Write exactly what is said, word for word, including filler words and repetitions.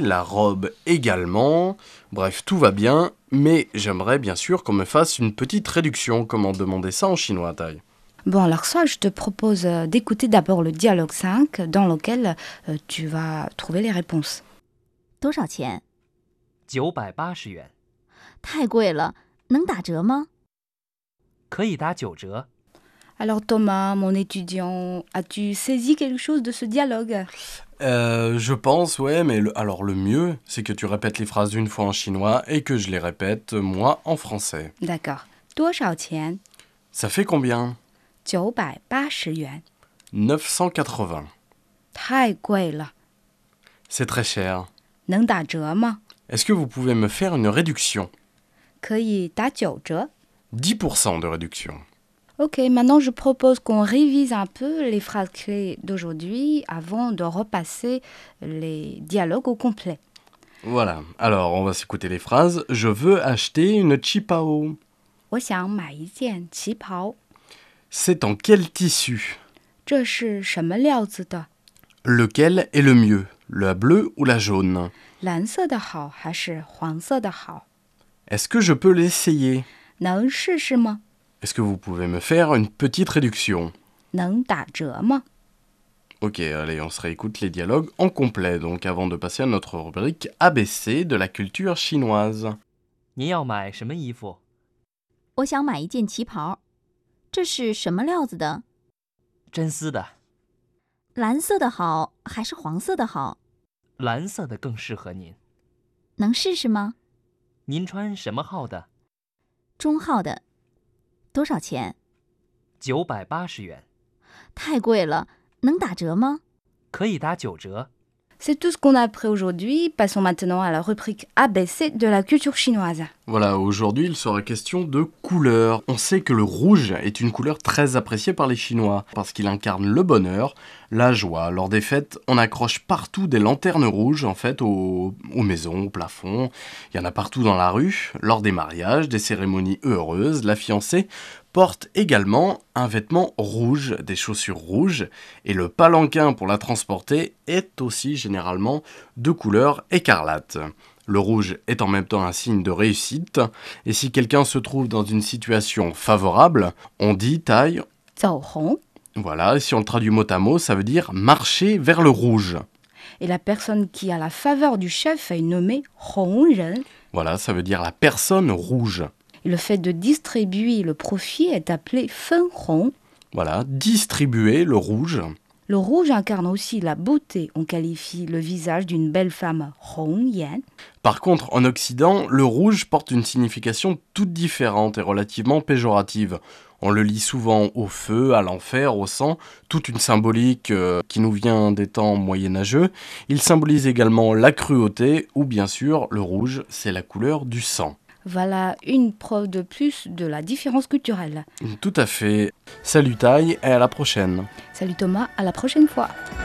la robe également. Bref, tout va bien, mais j'aimerais bien sûr qu'on me fasse une petite réduction. Comment demander ça en chinois, Tai? Bon, alors soit je te propose euh, d'écouter d'abord le dialogue cinq dans lequel euh, tu vas trouver les réponses. 多少钱？ 九百八十元， 太贵了，能打折吗？ 可以打九折。 Alors Thomas, mon étudiant, as-tu saisi quelque chose de ce dialogue? Euh, je pense, ouais, mais le, alors le mieux, c'est que tu répètes les phrases une fois en chinois et que je les répète, moi, en français. D'accord. 多少钱？ Ça fait combien? 九百八十元。 neuf cent quatre-vingts. 太贵了， C'est très cher. 能打折吗？ Est-ce que vous pouvez me faire une réduction? 可以打九折。 dix pour cent de réduction. Ok, maintenant je propose qu'on révise un peu les phrases clés d'aujourd'hui avant de repasser les dialogues au complet. Voilà, alors on va s'écouter les phrases. Je veux acheter une chipao. 我想买一件旗袍， C'est en quel tissu? 这是什么料子的？ Lequel est le mieux? La bleue ou la jaune? 蓝色的好还是黄色的好？ Est-ce que je peux l'essayer? 能试试吗？ Est-ce que vous pouvez me faire une petite réduction? 能打折吗？ Ok, allez, on se réécoute les dialogues en complet, donc avant de passer à notre rubrique A B C de la culture chinoise. 您要买什么衣服？ 我想买一件旗袍，这是什么料子的？ 真丝的， 蓝色的好还是黄色的好？ 蓝色的更适合您。 能试试吗？ 您穿什么号的？ 中号的。多少钱？ 九百八十元， 太贵了，能打折吗？ 可以打九折。 C'est tout ce qu'on a appris aujourd'hui. Passons maintenant à la rubrique A B C de la culture chinoise. Voilà, aujourd'hui il sera question de couleur. On sait que le rouge est une couleur très appréciée par les Chinois parce qu'il incarne le bonheur, la joie. Lors des fêtes, on accroche partout des lanternes rouges en fait aux, aux maisons, au plafond. Il y en a partout dans la rue. Lors des mariages, des cérémonies heureuses, la fiancée porte également un vêtement rouge, des chaussures rouges, et le palanquin pour la transporter est aussi généralement de couleur écarlate. Le rouge est en même temps un signe de réussite, et si quelqu'un se trouve dans une situation favorable, on dit taille. 走红. Voilà, et si on le traduit mot à mot, ça veut dire marcher vers le rouge. Et la personne qui a la faveur du chef est nommée Hongren. Voilà, ça veut dire la personne rouge. Et le fait de distribuer le profit est appelé Fen Hong. Voilà, distribuer le rouge. Le rouge incarne aussi la beauté. On qualifie le visage d'une belle femme Hong Yan. Par contre, en Occident, le rouge porte une signification toute différente et relativement péjorative. On le lie souvent au feu, à l'enfer, au sang, toute une symbolique euh, qui nous vient des temps moyenâgeux. Il symbolise également la cruauté, ou bien sûr, le rouge, c'est la couleur du sang. Voilà une preuve de plus de la différence culturelle. Tout à fait. Salut Tai et à la prochaine. Salut Thomas, à la prochaine fois.